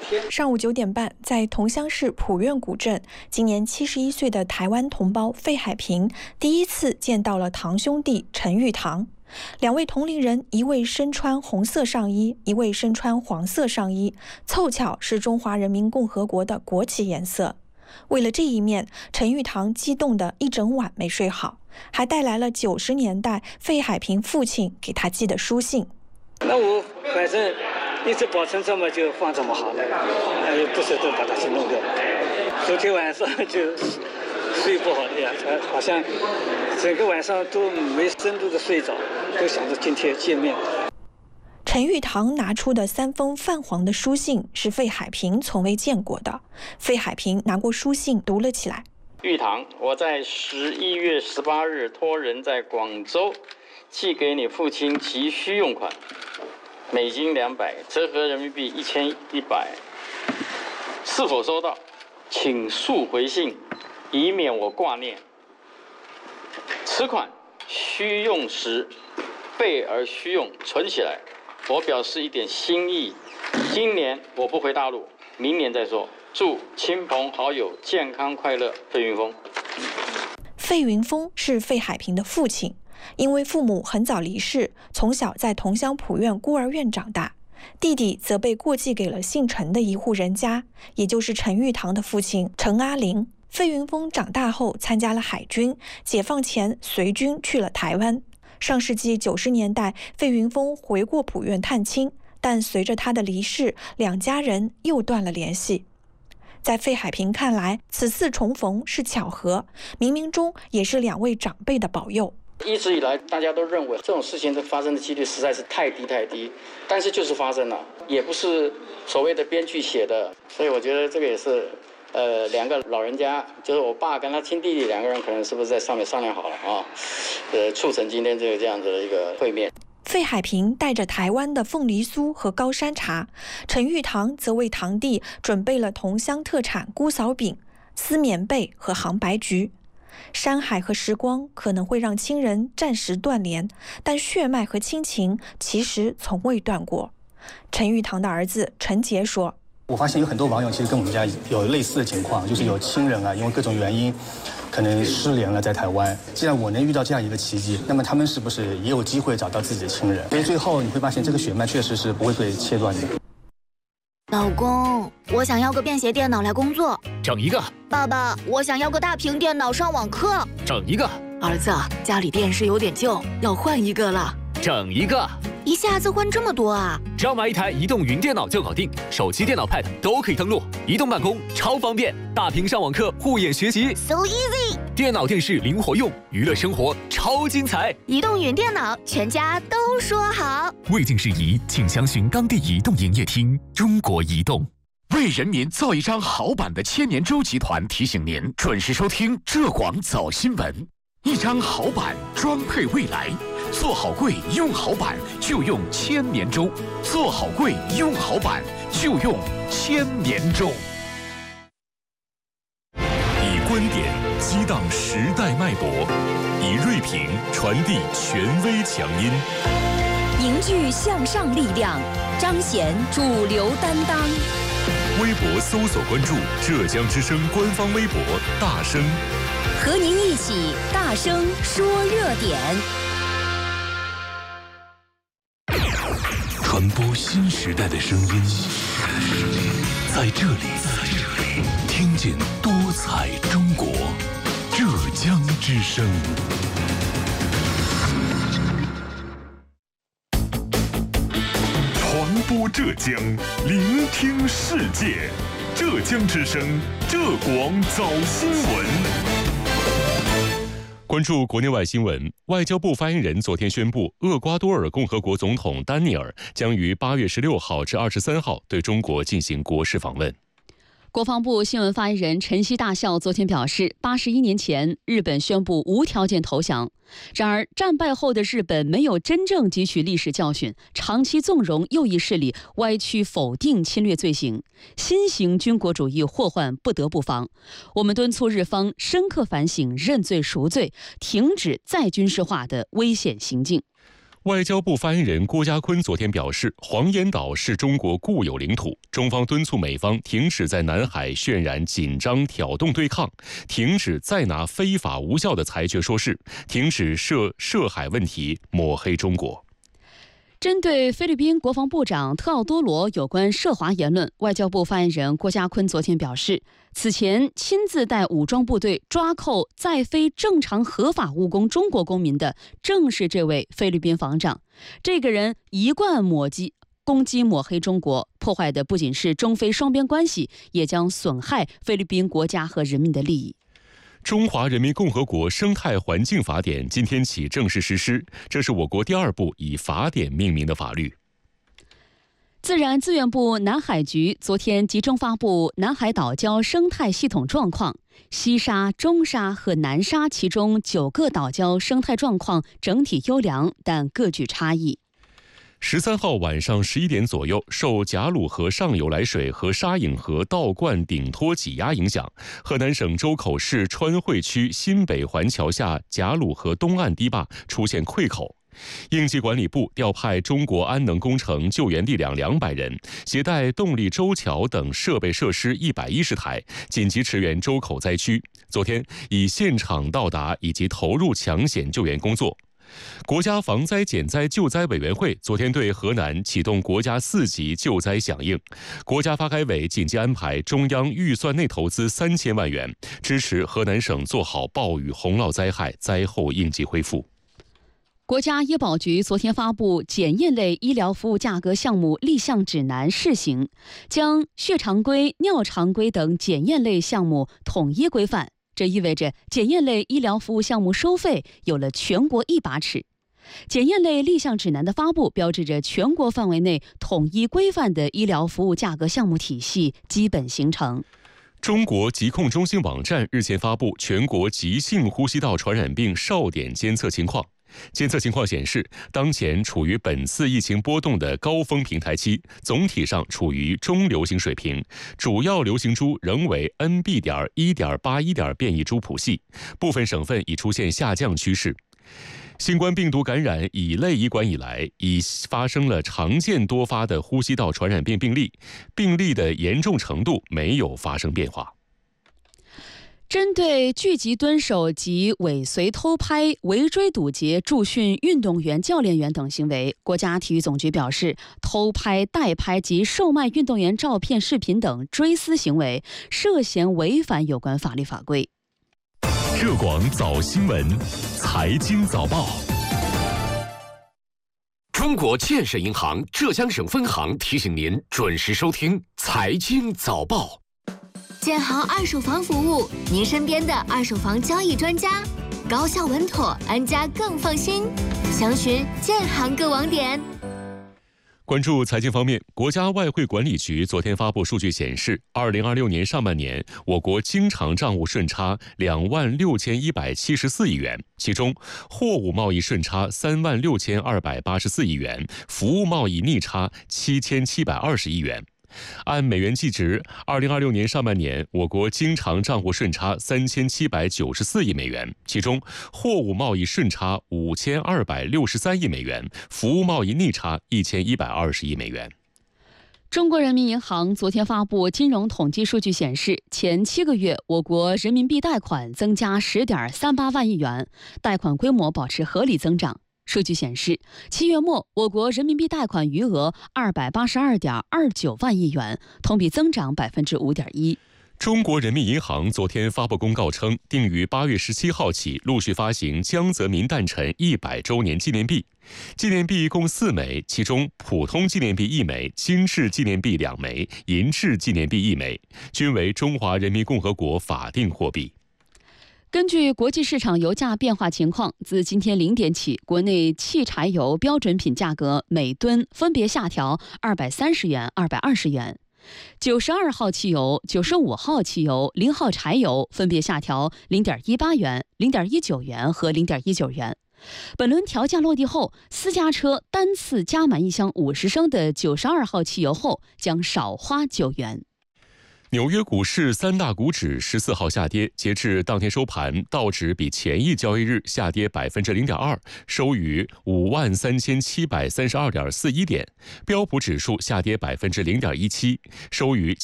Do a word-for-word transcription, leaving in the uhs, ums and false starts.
上午九点半，在桐乡市普苑古镇，今年七十一岁的台湾同胞费海平第一次见到了堂兄弟陈玉堂。两位同龄人，一位身穿红色上衣，一位身穿黄色上衣，凑巧是中华人民共和国的国旗颜色。为了这一面，陈玉堂激动得一整晚没睡好，还带来了九十年代费海平父亲给他寄的书信。 那我反正一直保存这么就放这么好了，呃，不舍得把它去弄掉。昨天晚上就睡不好的呀，好像整个晚上都没深度的睡着，都想着今天见面。 陈玉堂拿出的三封泛黄的书信是费海平从未见过的。费海平拿过书信读了起来。 玉堂，我在十一月十八日托人在广州寄给你父亲急需用款，美金两百，折合人民币一千一百。是否收到？请速回信，以免我挂念。此款需用时备而需用，存起来。我表示一点心意，今年我不回大陆，明年再说。祝亲朋好友健康快乐。费云峰。 费云峰是费海平的父亲，因为父母很早离世，从小在桐乡普苑孤儿院长大。弟弟则被过继给了姓陈的一户人家，也就是陈玉堂的父亲陈阿林。费云峰长大后参加了海军，解放前随军去了台湾。上世纪九十年代，费云峰回过普苑探亲，但随着他的离世，两家人又断了联系。在费海平看来，此次重逢是巧合，冥冥中也是两位长辈的保佑。 一直以来，大家都认为这种事情的发生的几率实在是太低太低，但是就是发生了，也不是所谓的编剧写的，所以我觉得这个也是。呃，两个老人家，就是我爸跟他亲弟弟两个人，可能是不是在上面商量好了啊？呃，促成今天这个这样子的一个会面。 费海平带着台湾的凤梨酥和高山茶，陈玉堂则为堂弟准备了桐乡特产姑嫂饼、丝棉被和杭白菊。山海和时光可能会让亲人暂时断联，但血脉和亲情其实从未断过。陈玉堂的儿子陈杰说。 我发现有很多网友其实跟我们家有类似的情况，就是有亲人啊，因为各种原因，可能失联了在台湾。既然我能遇到这样一个奇迹，那么他们是不是也有机会找到自己的亲人？所以最后你会发现，这个血脉确实是不会被切断的。 老公，我想要个便携电脑来工作， 整一个。 爸爸，我想要个大屏电脑上网课， 整一个。 儿子，家里电视有点旧，要换一个了， 整一个。 一下子换这么多啊！ 只要买一台移动云电脑就搞定，手机、电脑、Pad 都可以登录，移动办公超方便，大屏上网课、护眼学习 ，so easy。 电脑、电视灵活用，娱乐生活超精彩。 移动云电脑，全家都说好。 未经事宜，请详询当地移动营业厅。中国移动。 为人民造一张好版的千年舟集团提醒您准时收听浙广早新闻，一张好版装配未来。做好柜用好版就用千年舟，做好柜用好版就用千年舟。 以观点激荡时代脉搏，以锐评传递权威强音， 凝聚向上力量，彰显主流担当。 微博搜索关注浙江之声官方微博大声， 和您一起大声说热点。 传播新时代的声音，在这里，听见多彩中国，浙江之声。传播浙江，聆听世界，浙江之声，浙广早新闻。关注国内外新闻，外交部发言人昨天宣布，厄瓜多尔共和国总统丹尼尔将于八月十六号至二十三号对中国进行国事访问。 国防部新闻发言人陈希大校昨天表示，八十一年前，日本宣布无条件投降。然而，战败后的日本没有真正汲取历史教训，长期纵容右翼势力歪曲否定侵略罪行，新型军国主义祸患不得不防。我们敦促日方深刻反省、认罪赎罪，停止再军事化的危险行径。 外交部发言人郭家坤昨天表示，黄岩岛是中国固有领土，中方敦促美方停止在南海渲染紧张、挑动对抗，停止再拿非法无效的裁决说事，停止涉涉海问题抹黑中国。 针对菲律宾国防部长特奥多罗有关涉华言论，外交部发言人郭家坤昨天表示，此前亲自带武装部队抓扣在非正常合法务工中国公民的，正是这位菲律宾防长。这个人一贯抹击、攻击、抹黑中国，破坏的不仅是中菲双边关系，也将损害菲律宾国家和人民的利益。 中华人民共和国生态环境法典今天起正式实施，这是我国第二部以法典命名的法律。 自然资源部南海局昨天集中发布南海岛礁生态系统状况，西沙、中沙和南沙其中九个岛礁生态状况整体优良，但各具差异。 十三号晚上十一点左右，受贾鲁河上游来水和沙引河倒灌顶托挤压影响，河南省周口市川汇区新北环桥下贾鲁河东岸堤坝出现溃口。应急管理部调派中国安能工程救援力量两百人，携带动力周桥等设备设施一百一十台，紧急驰援周口灾区。昨天以现场到达以及投入抢险救援工作。国家防灾减灾救灾委员会昨天对河南启动国家四级救灾响应，国家发改委紧急安排中央预算内投资三千万元，支持河南省做好暴雨洪涝灾害灾后应急恢复。 国家医保局昨天发布检验类医疗服务价格项目立项指南试行，将血常规、尿常规等检验类项目统一规范。这意味着检验类医疗服务项目收费有了全国一把尺。检验类立项指南的发布，标志着全国范围内统一规范的医疗服务价格项目体系基本形成。 中国疾控中心网站日前发布全国急性呼吸道传染病哨点监测情况。监测情况显示，当前处于本次疫情波动的高峰平台期，总体上处于中流行水平，主要流行株仍为 N B 点一点八一点变异株谱系，部分省份已出现下降趋势。新冠病毒感染乙类乙管以来，已发生了常见多发的呼吸道传染病病例，病例的严重程度没有发生变化。 针对聚集蹲守及尾随偷拍、围追堵截、助训运动员、教练员等行为，国家体育总局表示，偷拍、代拍及售卖运动员照片、视频等追私行为涉嫌违反有关法律法规。 浙广早新闻，财经早报。 中国建设银行浙江省分行提醒您准时收听财经早报。 建行二手房服务，您身边的二手房交易专家，高效稳妥，安家更放心。详询建行各网点。 关注财经方面，国家外汇管理局昨天发布数据显示，二零二六年上半年，我国经常账务顺差两万六千一百七十四亿元，其中货物贸易顺差三万六千二百八十四亿元，服务贸易逆差七千七百二十亿元。按美元计值，二零二六年上半年，我国经常账户顺差三千七百九十四亿美元，其中货物贸易顺差五千二百六十三亿美元，服务贸易逆差一千一百二十亿美元。 中国人民银行昨天发布金融统计数据显示，前七个月我国人民币贷款增加十点三八万亿元，贷款规模保持合理增长。数据显示，七月末我国人民币贷款余额二百八十二点二九万亿元，同比增长百分之五点一。 中国人民银行昨天发布公告称，定于八月十七号起陆续发行江泽民诞辰一百周年纪念币，纪念币共四枚，其中普通纪念币一枚，金质纪念币两枚，银质纪念币一枚，均为中华人民共和国法定货币。 根据国际市场油价变化情况，自今天零点起，国内汽柴油标准品价格每吨分别下调二百三十元、二百二十元。九十二号汽油、九十五号汽油、零号柴油分别下调零点一八元、零点一九元和零点一九元。本轮调价落地后，私家车单次加满一箱五十升的九十二号汽油后将少花九元。 纽约股市三大股指十四号下跌，截至当天收盘，道指比前一交易日下跌百分之零点二，收于五万三千七百三十二点四一点；标普指数下跌百分之零点一七，收于